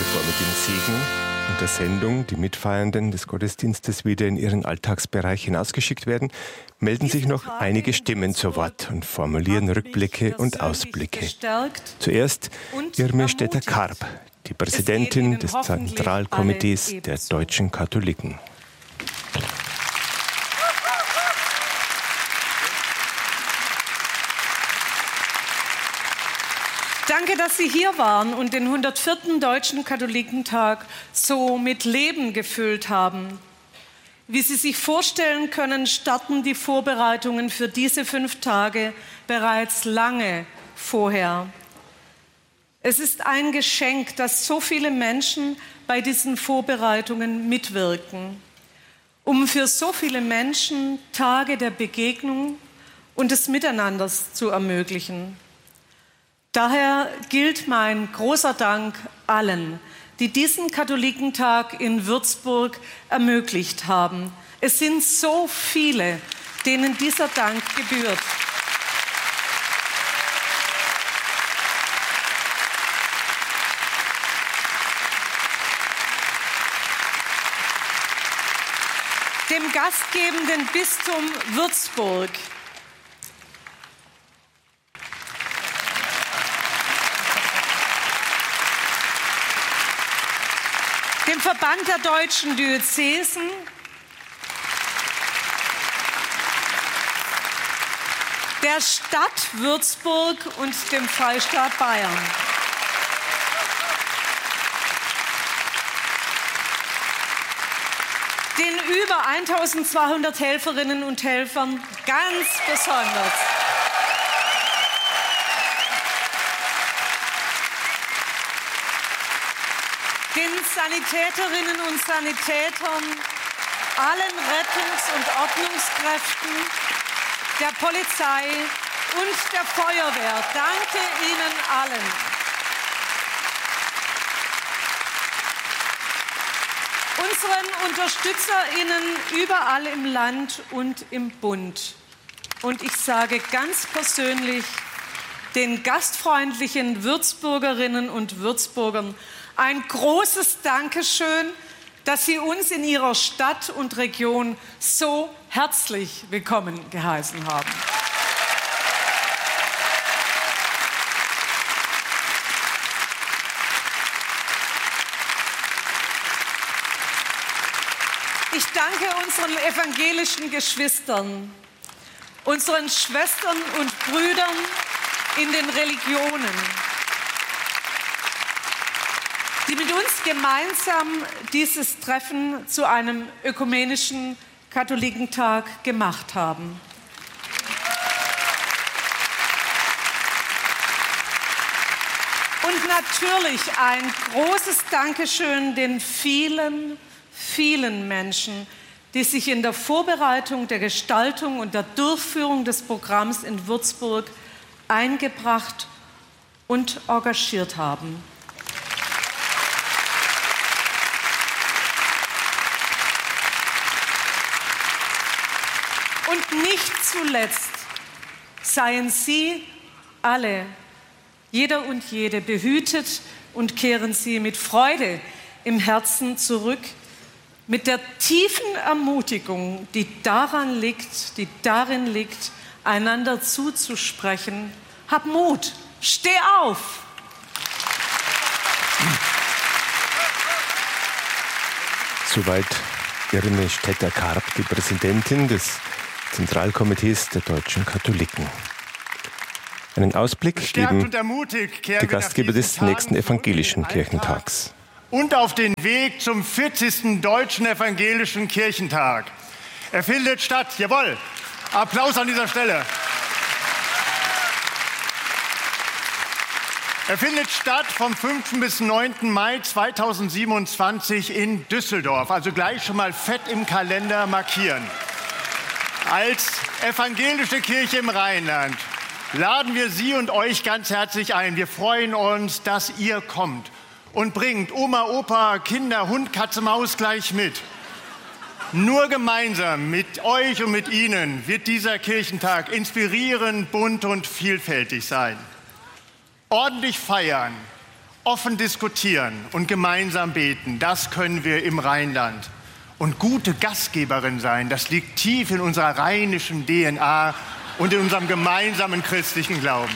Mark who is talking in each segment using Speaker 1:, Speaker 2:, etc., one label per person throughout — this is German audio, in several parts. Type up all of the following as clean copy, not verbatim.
Speaker 1: Bevor mit dem Segen und der Sendung die Mitfeiernden des Gottesdienstes wieder in ihren Alltagsbereich hinausgeschickt werden, melden sich noch einige Stimmen zu Wort und formulieren Rückblicke und Ausblicke. Zuerst Irme Stetter-Karp, die Präsidentin des Zentralkomitees der deutschen Katholiken.
Speaker 2: Danke, dass Sie hier waren und den 104. Deutschen Katholikentag so mit Leben gefüllt haben. Wie Sie sich vorstellen können, starten die Vorbereitungen für diese 5 Tage bereits lange vorher. Es ist ein Geschenk, dass so viele Menschen bei diesen Vorbereitungen mitwirken, um für so viele Menschen Tage der Begegnung und des Miteinanders zu ermöglichen. Daher gilt mein großer Dank allen, die diesen Katholikentag in Würzburg ermöglicht haben. Es sind so viele, denen dieser Dank gebührt. Dem gastgebenden Bistum Würzburg, dem Verband der deutschen Diözesen, der Stadt Würzburg und dem Freistaat Bayern. Den über 1200 Helferinnen und Helfern ganz besonders. Den Sanitäterinnen und Sanitätern, allen Rettungs- und Ordnungskräften, der Polizei und der Feuerwehr. Danke Ihnen allen. Unseren UnterstützerInnen überall im Land und im Bund. Und ich sage ganz persönlich den gastfreundlichen Würzburgerinnen und Würzburgern ein großes Dankeschön, dass Sie uns in Ihrer Stadt und Region so herzlich willkommen geheißen haben. Ich danke unseren evangelischen Geschwistern, unseren Schwestern und Brüdern in den Religionen, die mit uns gemeinsam dieses Treffen zu einem ökumenischen Katholikentag gemacht haben. Und natürlich ein großes Dankeschön den vielen, vielen Menschen, die sich in der Vorbereitung, der Gestaltung und der Durchführung des Programms in Würzburg eingebracht und engagiert haben. Und nicht zuletzt seien Sie alle, jeder und jede, behütet und kehren Sie mit Freude im Herzen zurück, mit der tiefen Ermutigung, die darin liegt, einander zuzusprechen. Hab Mut, steh auf!
Speaker 1: Soweit Irme Stetter-Karp, die Präsidentin des Zentralkomitees der deutschen Katholiken. Einen Ausblick geben die Gastgeber des nächsten evangelischen Kirchentags.
Speaker 3: Und auf den Weg zum 40. Deutschen Evangelischen Kirchentag. Er findet statt, jawohl, Applaus an dieser Stelle. Er findet statt vom 5. bis 9. Mai 2027 in Düsseldorf. Also gleich schon mal fett im Kalender markieren. Als evangelische Kirche im Rheinland laden wir Sie und euch ganz herzlich ein. Wir freuen uns, dass ihr kommt und bringt Oma, Opa, Kinder, Hund, Katze, Maus gleich mit. Nur gemeinsam mit euch und mit Ihnen wird dieser Kirchentag inspirierend, bunt und vielfältig sein. Ordentlich feiern Offen diskutieren und gemeinsam beten, das können wir im Rheinland. Und gute Gastgeberin sein, das liegt tief in unserer rheinischen DNA und in unserem gemeinsamen christlichen Glauben.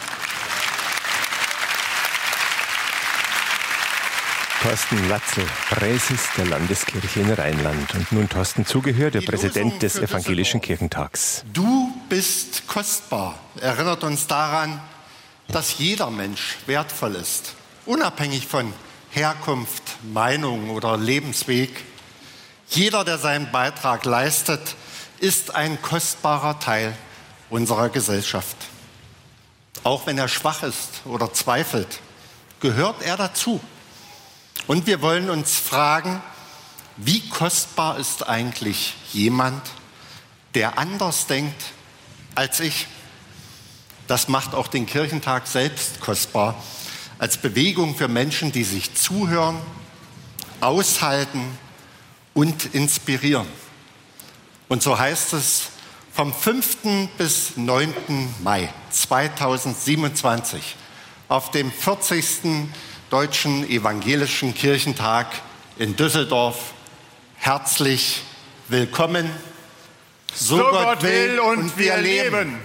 Speaker 1: Thorsten Latzel, Präses der Landeskirche in Rheinland. Und nun Thorsten Zugehör, der Präsident des Evangelischen Kirchentags.
Speaker 4: Du bist kostbar, erinnert uns daran, dass jeder Mensch wertvoll ist, unabhängig von Herkunft, Meinung oder Lebensweg. Jeder, der seinen Beitrag leistet, ist ein kostbarer Teil unserer Gesellschaft. Auch wenn er schwach ist oder zweifelt, gehört er dazu. Und wir wollen uns fragen, wie kostbar ist eigentlich jemand, der anders denkt als ich? Das macht auch den Kirchentag selbst kostbar, als Bewegung für Menschen, die sich zuhören, aushalten und inspirieren. Und so heißt es vom 5. bis 9. Mai 2027 auf dem 40. Deutschen Evangelischen Kirchentag in Düsseldorf. Herzlich willkommen.
Speaker 3: So Gott will und wir leben.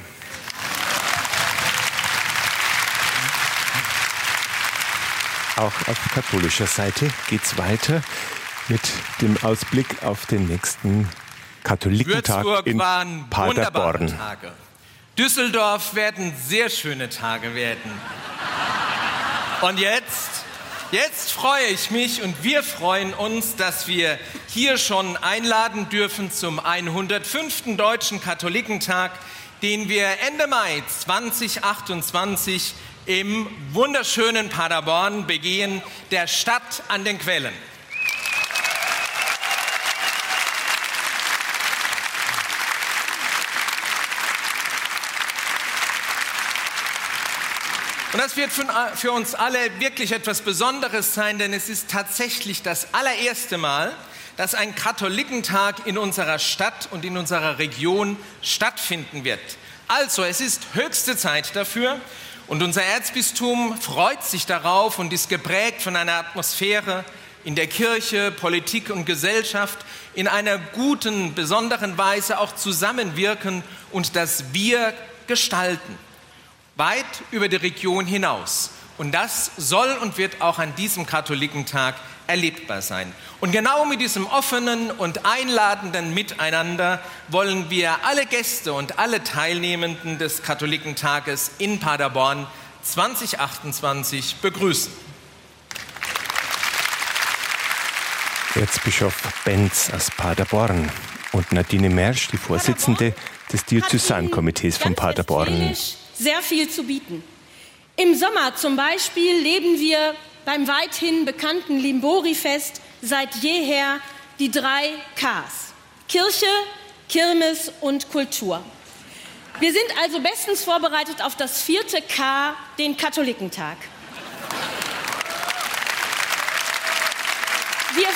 Speaker 1: Auch auf katholischer Seite geht's weiter mit dem Ausblick auf den nächsten Katholikentag
Speaker 5: Würzburg
Speaker 1: in
Speaker 5: waren
Speaker 1: Paderborn.
Speaker 5: wunderbare Tage. Düsseldorf werden sehr schöne Tage werden. Und jetzt freue ich mich und wir freuen uns, dass wir hier schon einladen dürfen zum 105. Deutschen Katholikentag, den wir Ende Mai 2028 im wunderschönen Paderborn begehen, der Stadt an den Quellen. Und das wird für uns alle wirklich etwas Besonderes sein, denn es ist tatsächlich das allererste Mal, dass ein Katholikentag in unserer Stadt und in unserer Region stattfinden wird. Also, es ist höchste Zeit dafür und unser Erzbistum freut sich darauf und ist geprägt von einer Atmosphäre in der Kirche, Politik und Gesellschaft in einer guten, besonderen Weise auch zusammenwirken und das Wir gestalten. Weit über die Region hinaus. Und das soll und wird auch an diesem Katholikentag erlebbar sein. Und genau mit diesem offenen und einladenden Miteinander wollen wir alle Gäste und alle Teilnehmenden des Katholikentages in Paderborn 2028 begrüßen.
Speaker 1: Erzbischof Benz aus Paderborn und Nadine Mersch, die Vorsitzende des Diözesankomitees von Paderborn.
Speaker 6: Sehr viel zu bieten. Im Sommer zum Beispiel leben wir beim weithin bekannten Limbori-Fest seit jeher die 3 Ks. Kirche, Kirmes und Kultur. Wir sind also bestens vorbereitet auf das 4. K, den Katholikentag. Wir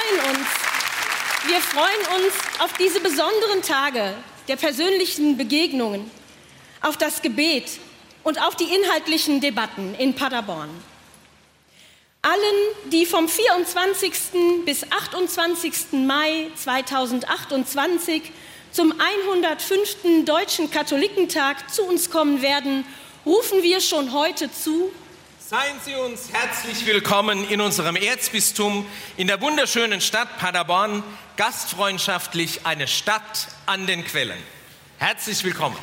Speaker 6: freuen uns auf diese besonderen Tage der persönlichen Begegnungen, auf das Gebet und auf die inhaltlichen Debatten in Paderborn. Allen, die vom 24. bis 28. Mai 2028 zum 105. Deutschen Katholikentag zu uns kommen werden, rufen wir schon heute zu:
Speaker 5: Seien Sie uns herzlich willkommen in unserem Erzbistum, in der wunderschönen Stadt Paderborn, gastfreundschaftlich eine Stadt an den Quellen. Herzlich willkommen.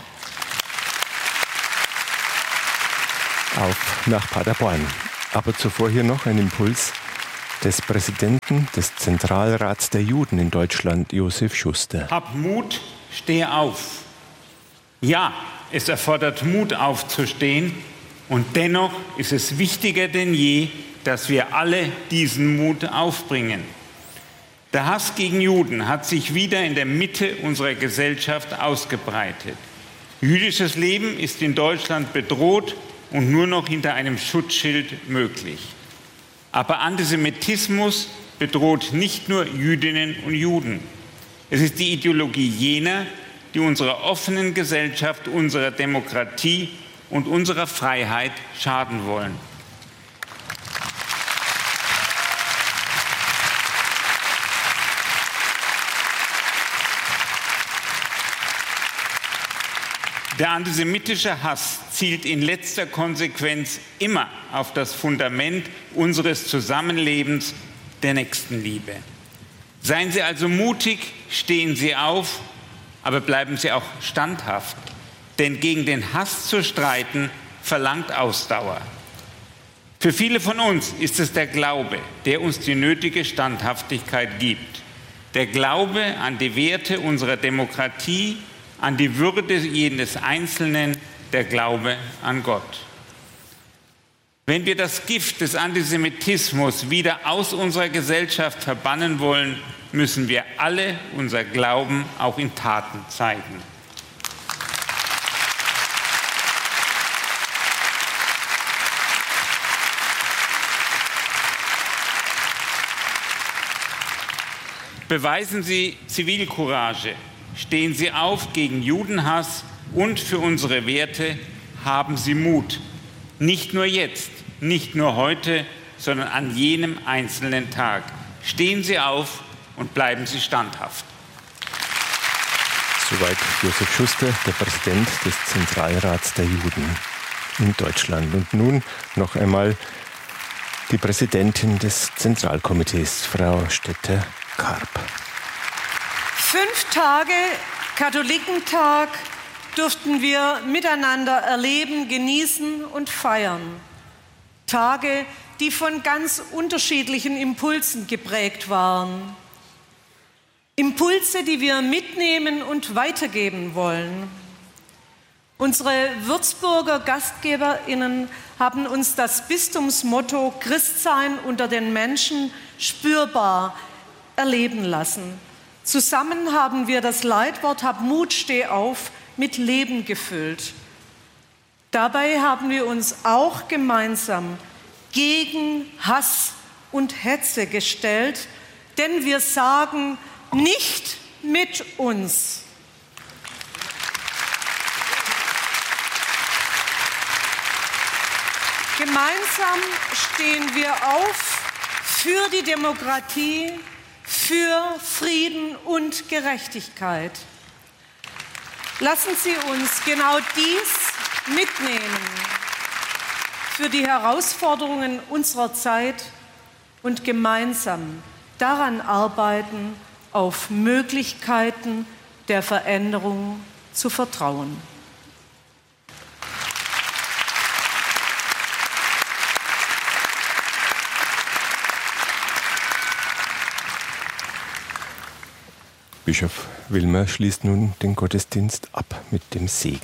Speaker 1: Auf nach Paderborn. Aber zuvor hier noch ein Impuls des Präsidenten des Zentralrats der Juden in Deutschland, Josef Schuster.
Speaker 7: Hab Mut, steh auf. Ja, es erfordert Mut aufzustehen und dennoch ist es wichtiger denn je, dass wir alle diesen Mut aufbringen. Der Hass gegen Juden hat sich wieder in der Mitte unserer Gesellschaft ausgebreitet. Jüdisches Leben ist in Deutschland bedroht und nur noch hinter einem Schutzschild möglich. Aber Antisemitismus bedroht nicht nur Jüdinnen und Juden. Es ist die Ideologie jener, die unserer offenen Gesellschaft, unserer Demokratie und unserer Freiheit schaden wollen. Der antisemitische Hass zielt in letzter Konsequenz immer auf das Fundament unseres Zusammenlebens, der Nächstenliebe. Seien Sie also mutig, stehen Sie auf, aber bleiben Sie auch standhaft. Denn gegen den Hass zu streiten, verlangt Ausdauer. Für viele von uns ist es der Glaube, der uns die nötige Standhaftigkeit gibt. Der Glaube an die Werte unserer Demokratie, an die Würde jedes Einzelnen, der Glaube an Gott. Wenn wir das Gift des Antisemitismus wieder aus unserer Gesellschaft verbannen wollen, müssen wir alle unser Glauben auch in Taten zeigen. Beweisen Sie Zivilcourage, stehen Sie auf gegen Judenhass und für unsere Werte, haben Sie Mut. Nicht nur jetzt, nicht nur heute, sondern an jenem einzelnen Tag. Stehen Sie auf und bleiben Sie standhaft.
Speaker 1: Soweit Josef Schuster, der Präsident des Zentralrats der Juden in Deutschland. Und nun noch einmal die Präsidentin des Zentralkomitees, Frau Stetter-Karp.
Speaker 2: 5 Tage Katholikentag durften wir miteinander erleben, genießen und feiern. Tage, die von ganz unterschiedlichen Impulsen geprägt waren. Impulse, die wir mitnehmen und weitergeben wollen. Unsere Würzburger GastgeberInnen haben uns das Bistumsmotto Christsein unter den Menschen spürbar erleben lassen. Zusammen haben wir das Leitwort Hab Mut, steh auf mit Leben gefüllt. Dabei haben wir uns auch gemeinsam gegen Hass und Hetze gestellt, denn wir sagen, nicht mit uns. Gemeinsam stehen wir auf für die Demokratie, für Frieden und Gerechtigkeit. Lassen Sie uns genau dies mitnehmen für die Herausforderungen unserer Zeit und gemeinsam daran arbeiten, auf Möglichkeiten der Veränderung zu vertrauen.
Speaker 1: Bischof Wilmer schließt nun den Gottesdienst ab mit dem Segen.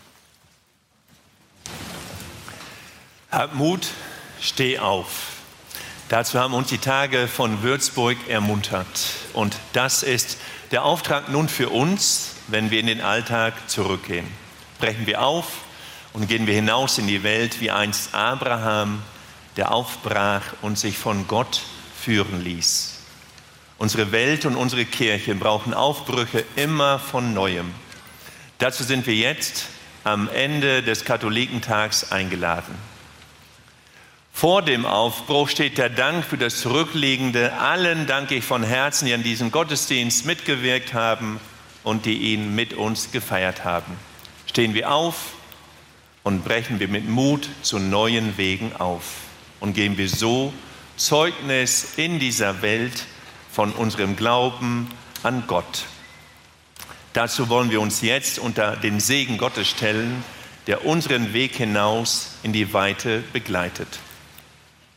Speaker 8: Hab Mut, steh auf. Dazu haben uns die Tage von Würzburg ermuntert. Und das ist der Auftrag nun für uns, wenn wir in den Alltag zurückgehen. Brechen wir auf und gehen wir hinaus in die Welt wie einst Abraham, der aufbrach und sich von Gott führen ließ. Unsere Welt und unsere Kirche brauchen Aufbrüche immer von Neuem. Dazu sind wir jetzt am Ende des Katholikentags eingeladen. Vor dem Aufbruch steht der Dank für das Zurückliegende. Allen danke ich von Herzen, die an diesem Gottesdienst mitgewirkt haben und die ihn mit uns gefeiert haben. Stehen wir auf und brechen wir mit Mut zu neuen Wegen auf und geben wir so Zeugnis in dieser Welt von unserem Glauben an Gott. Dazu wollen wir uns jetzt unter den Segen Gottes stellen, der unseren Weg hinaus in die Weite begleitet.